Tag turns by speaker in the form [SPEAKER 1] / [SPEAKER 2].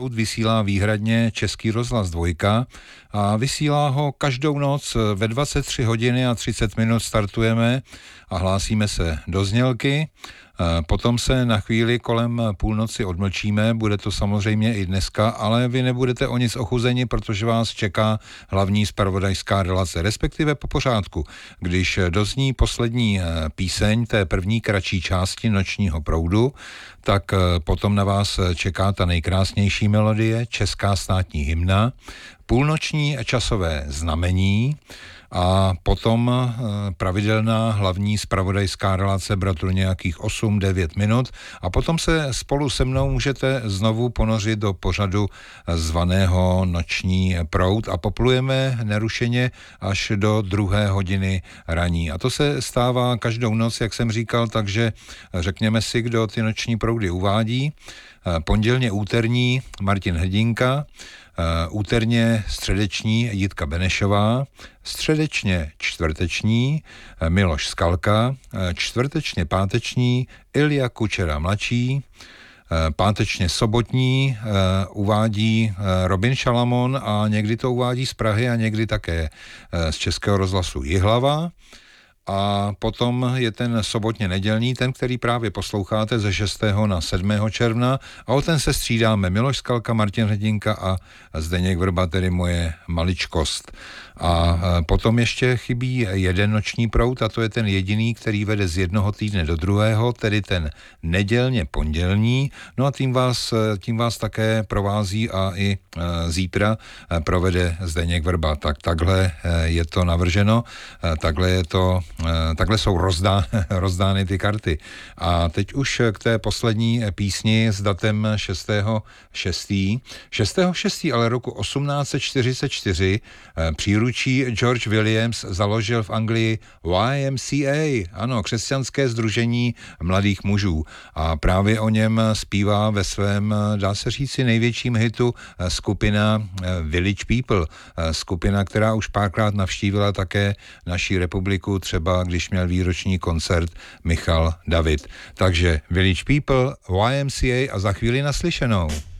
[SPEAKER 1] vysílá výhradně Český rozhlas 2 a vysílá ho každou noc ve 23 hodiny a 30 minut startujeme a hlásíme se do znělky. Potom se na chvíli kolem půlnoci odmlčíme, bude to samozřejmě i dneska, ale vy nebudete o nic ochuzeni, protože vás čeká hlavní zpravodajská relace, respektive po pořádku. Když dozní poslední píseň té první kratší části Nočního proudu, tak potom na vás čeká ta nejkrásnější melodie, česká státní hymna, půlnoční časové znamení, a potom pravidelná hlavní zpravodajská relace bratru nějakých 8-9 minut a potom se spolu se mnou můžete znovu ponořit do pořadu zvaného Noční proud a poplujeme nerušeně až do 2. hodiny raní. A to se stává každou noc, jak jsem říkal, takže řekněme si, kdo ty noční proudy uvádí. Pondělně úterní Martin Hrdinka, úterně středeční Jitka Benešová, středečně čtvrteční Miloš Skalka, čtvrtečně páteční Ilja Kučera mladší, pátečně sobotní uvádí Robin Šalamon a někdy to uvádí z Prahy a někdy také z Českého rozhlasu Jihlava. A potom je ten sobotně nedělní, ten, který právě posloucháte ze 6. na 7. června a o ten se střídáme Miloš Skalka, Martin Hrdinka a Zdeněk Vrba, tedy moje maličkost. A potom ještě chybí jeden noční proud a to je ten jediný, který vede z jednoho týdne do druhého, tedy ten nedělně pondělní. No a tím vás také provází a i zítra provede Zdeněk Vrba. Takhle je to navrženo, takhle jsou rozdány ty karty. A teď už k té poslední písni s datem 6.6. 6.6. ale roku 1844 příručí George Williams založil v Anglii YMCA, ano, křesťanské sdružení mladých mužů. A právě o něm zpívá ve svém, dá se říci, největším hitu skupina Village People. Skupina, která už párkrát navštívila také naší republiku, třeba když měl výroční koncert Michal David. Takže Village People, YMCA a za chvíli naslyšenou.